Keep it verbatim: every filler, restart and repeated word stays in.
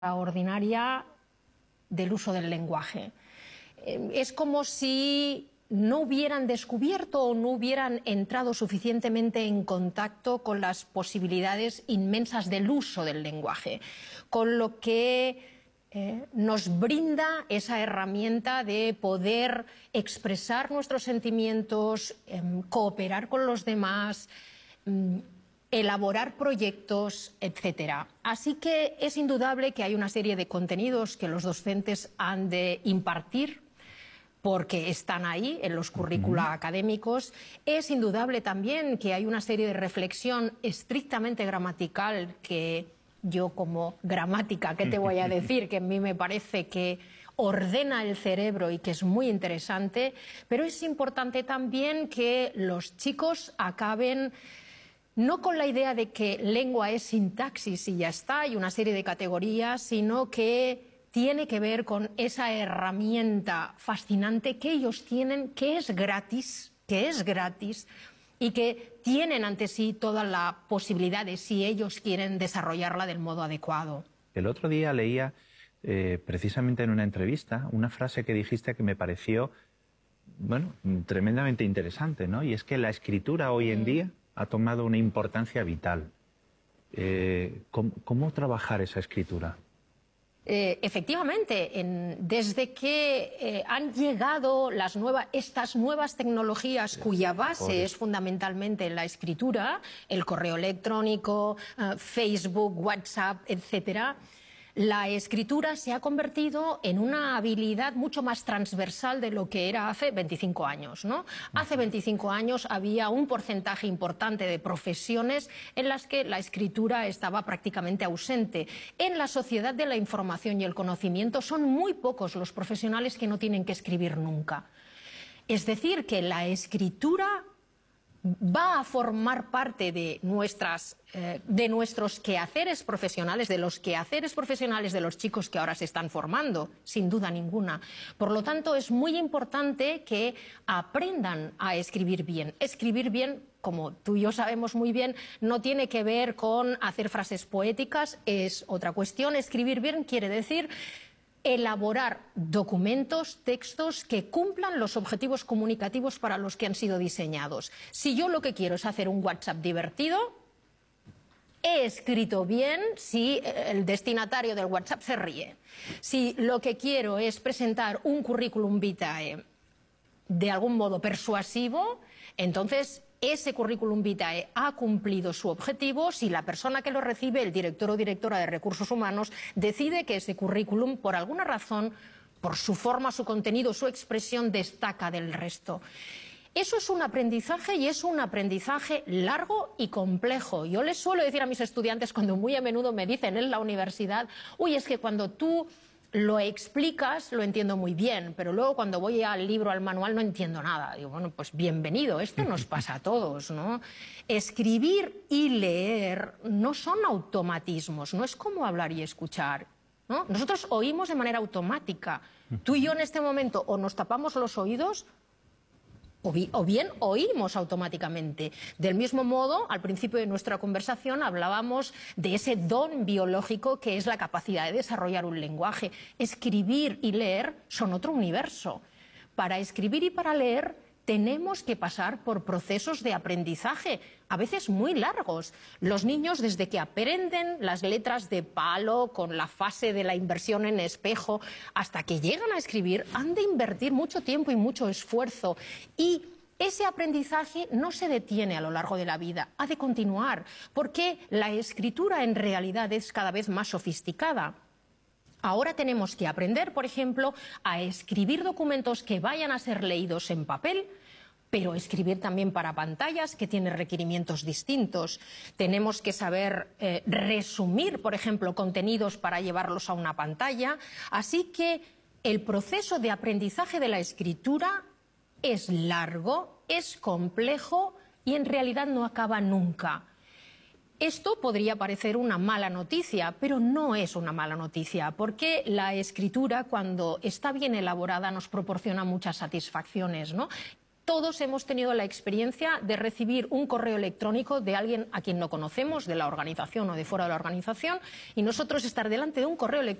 ordinaria del uso del lenguaje. Es como si no hubieran descubierto o no hubieran entrado suficientemente en contacto con las posibilidades inmensas del uso del lenguaje, con lo que eh, nos brinda esa herramienta de poder expresar nuestros sentimientos, eh, cooperar con los demás, eh, elaborar proyectos, etcétera. Así que es indudable que hay una serie de contenidos que los docentes han de impartir porque están ahí en los currícula uh-huh. académicos. Es indudable también que hay una serie de reflexión estrictamente gramatical que yo como gramática, ¿qué te voy a decir? Que a mí me parece que ordena el cerebro y que es muy interesante, pero es importante también que los chicos acaben no con la idea de que lengua es sintaxis y ya está, hay una serie de categorías, sino que tiene que ver con esa herramienta fascinante que ellos tienen, que es gratis, que es gratis y que tienen ante sí toda la posibilidad de, si ellos quieren, desarrollarla del modo adecuado. El otro día leía, eh, precisamente en una entrevista, una frase que dijiste que me pareció, bueno, tremendamente interesante, ¿no? Y es que la escritura hoy en día ha tomado una importancia vital. Eh, ¿cómo, ¿Cómo trabajar esa escritura? Eh, efectivamente, en, desde que eh, han llegado las nuevas, estas nuevas tecnologías cuya base es fundamentalmente la escritura, el correo electrónico, uh, Facebook, WhatsApp, etcétera, la escritura se ha convertido en una habilidad mucho más transversal de lo que era hace veinticinco años, ¿no? Hace veinticinco años había un porcentaje importante de profesiones en las que la escritura estaba prácticamente ausente. En la sociedad de la información y el conocimiento son muy pocos los profesionales que no tienen que escribir nunca. Es decir, que la escritura va a formar parte de, nuestras, eh, de nuestros quehaceres profesionales, de los quehaceres profesionales de los chicos que ahora se están formando, sin duda ninguna. Por lo tanto, es muy importante que aprendan a escribir bien. Escribir bien, como tú y yo sabemos muy bien, no tiene que ver con hacer frases poéticas, es otra cuestión. Escribir bien quiere decir elaborar documentos, textos que cumplan los objetivos comunicativos para los que han sido diseñados. Si yo lo que quiero es hacer un WhatsApp divertido, he escrito bien si el destinatario del WhatsApp se ríe. Si lo que quiero es presentar un currículum vitae de algún modo persuasivo, entonces ese currículum vitae ha cumplido su objetivo si la persona que lo recibe, el director o directora de recursos humanos, decide que ese currículum, por alguna razón, por su forma, su contenido, su expresión, destaca del resto. Eso es un aprendizaje y es un aprendizaje largo y complejo. Yo les suelo decir a mis estudiantes cuando muy a menudo me dicen en la universidad, uy, es que cuando tú lo explicas, lo entiendo muy bien, pero luego cuando voy al libro, al manual, no entiendo nada. Digo, bueno, pues bienvenido, esto nos pasa a todos, ¿no? Escribir y leer no son automatismos, no es como hablar y escuchar, ¿no? Nosotros oímos de manera automática. Tú y yo en este momento o nos tapamos los oídos o bien oímos automáticamente. Del mismo modo, al principio de nuestra conversación hablábamos de ese don biológico que es la capacidad de desarrollar un lenguaje. Escribir y leer son otro universo. Para escribir y para leer tenemos que pasar por procesos de aprendizaje, a veces muy largos. Los niños, desde que aprenden las letras de palo con la fase de la inversión en espejo, hasta que llegan a escribir, han de invertir mucho tiempo y mucho esfuerzo. Y ese aprendizaje no se detiene a lo largo de la vida, ha de continuar, porque la escritura en realidad es cada vez más sofisticada. Ahora tenemos que aprender, por ejemplo, a escribir documentos que vayan a ser leídos en papel, pero escribir también para pantallas, que tiene requerimientos distintos. Tenemos que saber eh, resumir, por ejemplo, contenidos para llevarlos a una pantalla. Así que el proceso de aprendizaje de la escritura es largo, es complejo y en realidad no acaba nunca. Esto podría parecer una mala noticia, pero no es una mala noticia, porque la escritura, cuando está bien elaborada, nos proporciona muchas satisfacciones, ¿no? todos hemos tenido la experiencia de recibir un correo electrónico de alguien a quien no conocemos, de la organización o de fuera de la organización, y nosotros estar delante de un correo electrónico